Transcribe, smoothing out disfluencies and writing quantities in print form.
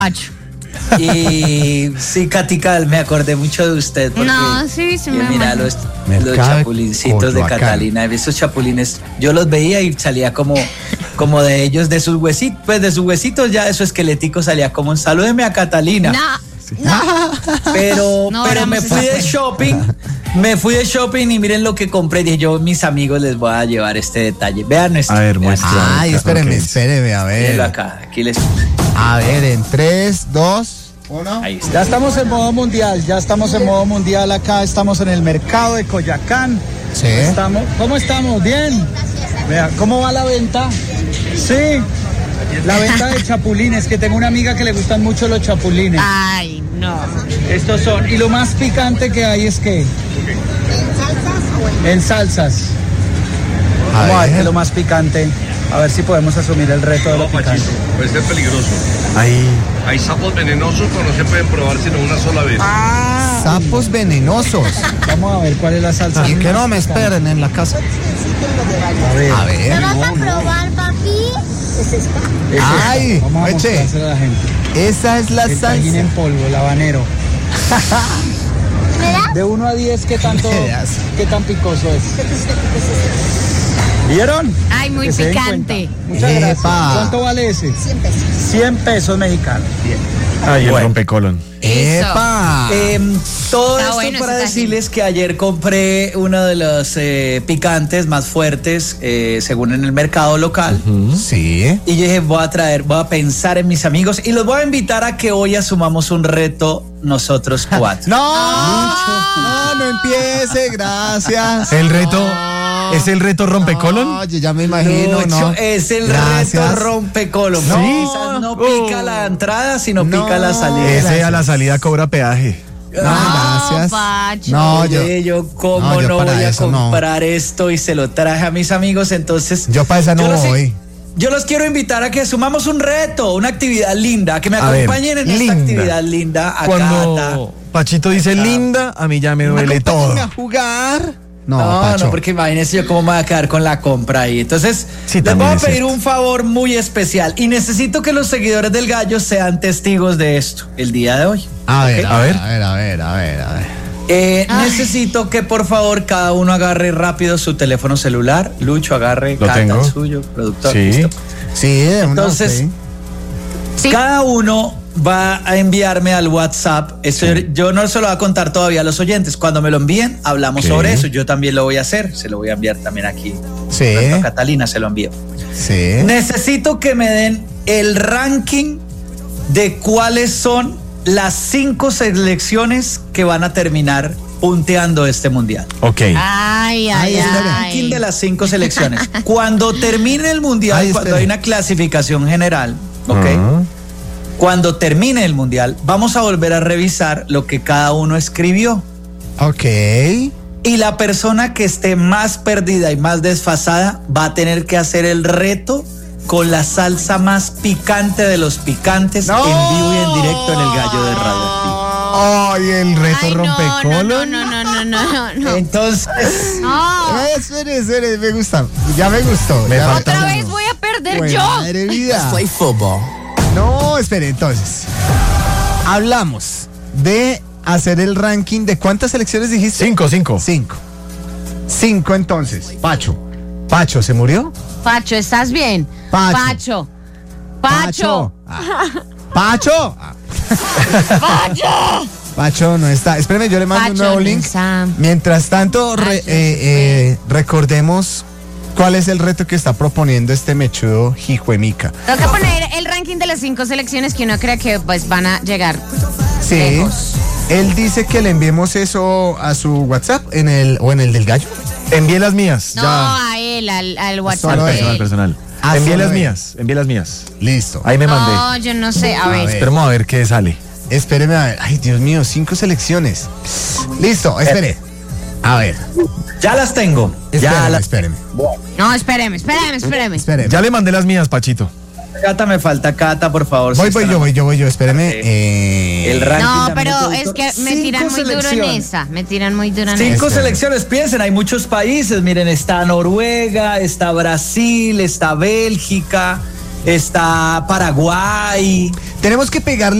Pacho. Y sí, Katica, me acordé mucho de usted. Porque, no, sí, me mira, los chapulincitos de Catalina, esos chapulines, yo los veía y salía como de ellos, de sus huesitos, pues de sus huesitos ya de su esquelético salía como un salúdeme a Catalina. Pero me fui de shopping y miren lo que compré. Dije yo, mis amigos les voy a llevar este detalle. Vean esto. A ver, muestra. Ay, espéreme, a ver. Mírenlo acá, aquí les. A ver, en 3, 2, 1. Ahí está. Ya estamos en modo mundial, acá estamos en el mercado de Coyacán. Sí. ¿Cómo estamos? ¿Bien? Vea, ¿cómo va la venta? Sí. La venta de chapulines, que tengo una amiga que le gustan mucho los chapulines. Ay, no. Estos son. Y lo más picante que hay es que. En salsas. Vamos a ver qué es lo más picante. A ver si podemos asumir el reto de lo picante. Puede ser peligroso. Hay sapos venenosos, pero no se pueden probar sino una sola vez. Sapos venenosos. Vamos a ver cuál es la salsa. Y que no me esperen en la casa. A ver. ¿Me vas a probar, papi? Ay, vamos a Eche. mostrársela a la gente. Esa es la El salsa. tajín en polvo, el habanero. De 1 a 10, ¿qué tan picoso es? ¿Vieron? Ay, muy Que se den picante. cuenta. Muchas gracias. ¿Cuánto vale ese? 100 pesos. 100 pesos mexicanos. Bien. Ay, el rompecolon. ¡Epa! Todo Está esto bueno para ese decirles que ayer compré uno de los picantes más fuertes, según en el mercado local. Sí. Y yo dije, voy a pensar en mis amigos y los voy a invitar a que hoy asumamos un reto nosotros 4. No empiece, gracias. El reto es el reto rompecolon. No, yo ya me imagino, no. Es el Gracias. reto rompecolon. No. Quizás no pica la entrada, sino pica la salida. Ese a la salida cobra peaje. No, gracias. Pacho. No, yo cómo yo no para voy a eso no. comprar esto y se lo traje a mis amigos, entonces Yo para esa no voy. Yo los quiero invitar a que asumamos un reto, una actividad linda, a que me acompañen en esta actividad linda acá. Cuando Pachito dice linda, a mí ya me duele todo. A jugar. No, No, porque imagínense yo cómo me voy a quedar con la compra ahí. Entonces, Sí, les voy a también es pedir cierto. un favor muy especial y necesito que los seguidores del Gallo sean testigos de esto el día de hoy. A ver, ¿Ok? a ver. Necesito que por favor cada uno agarre rápido su teléfono celular. Lucho, agarre Lo Cata, tengo. el suyo, productor. Sí. ¿listo? Sí, de una, Entonces, sí. cada uno va a enviarme al WhatsApp. Yo no se lo voy a contar todavía a los oyentes. Cuando me lo envíen, hablamos sobre eso. Yo también lo voy a hacer. Se lo voy a enviar también aquí. Sí. A Catalina se lo envío. Sí. Necesito que me den el ranking de cuáles son las 5 selecciones que van a terminar punteando este mundial. Ok. Ay, El ranking de las 5 selecciones. Cuando termine el mundial, Ay, cuando espere. hay una clasificación general, ¿ok? Cuando termine el mundial, vamos a volver a revisar lo que cada uno escribió. Ok. Y la persona que esté más perdida y más desfasada va a tener que hacer el reto con la salsa más picante de los picantes en vivo y en directo en el Gallo de Radioactivo. Ay, el reto Ay, rompecolon. No. Entonces, Espere, me gusta. Ya me gustó. Me ya falta Otra uno. vez voy a perder Pues, yo. Madre vida. No, espere, entonces. Hablamos de hacer el ranking de ¿cuántas selecciones dijiste? 5. 5 entonces. Pacho, ¿se murió? Pacho, ¿estás bien? Pacho. Pacho. Pacho. Pacho no está. Espéreme, yo le mando Pacho un nuevo no link. está. Mientras tanto, recordemos cuál es el reto que está proponiendo este mechudo Jijuemica. Tengo que poner el ranking de las 5 selecciones que uno cree que pues van a llegar. Sí. Lejos. Él dice que le enviemos eso a su WhatsApp o en el del Gallo. Envié las mías. No, Ya. a él, al WhatsApp. Solo de él. él. Personal. Ah, Envié solo las él. mías. Listo. Ahí me mandé. No, yo no sé. A ver. Esperemos a ver qué sale. Espéreme a ver. Ay, Dios mío, 5 selecciones. Listo, espere. A ver. ya las tengo. Espéreme. No, espéreme. Espéreme. Ya le mandé las mías, Pachito. Cata, me falta Cata, por favor. Voy yo. Espéreme. El ranking No, también pero te es gustó. que me 5 tiran muy duro en selecciones. esa. Me tiran muy duro en 5 esa. selecciones, piensen, hay muchos países, miren, está Noruega, está Brasil, está Bélgica, está Paraguay. Tenemos que pegarle